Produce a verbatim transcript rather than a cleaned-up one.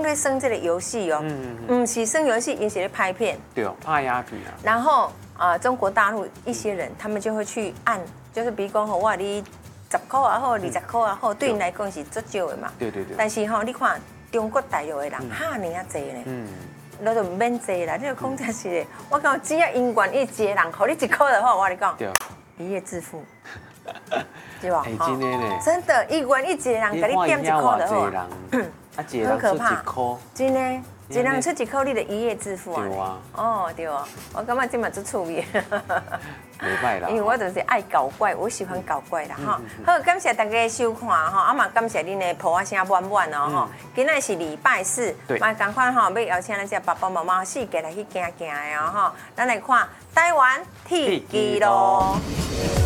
咧生这个游戏哦，嗯嗯，是生游戏，也是咧拍片， 对哦，拍鸦片啊。 然后啊、呃，中国大陆一些人，他们就会去按，就是比如讲吼，我你十块啊好，二十块啊好，对你来讲是足少的嘛。 对对对。 但是吼，你看中国大陆的人哈尼啊济呢，嗯，那就免济啦，这个讲真是的，我讲只要因愿意一个人，给你一块的话，我跟你讲， 对， 一夜致富，对吧？ 哎，真的呢。 真的，一愿意一个人给你点一块的话， 啊，一个人出一块， 真的。一人出一口，你就一夜致富啊！ 对啊， 哦对啊，我感觉这嘛足趣味。 没歹啦， 因为我就是爱搞怪，我喜欢搞怪啦哈。好，感谢大家的收看哈，啊嘛感谢恁的抱啊声满满哦哈。今仔是礼拜四，嘛赶快哈要邀请咱这爸爸妈妈四家来去行行的哦哈。咱来看台湾 T 基咯。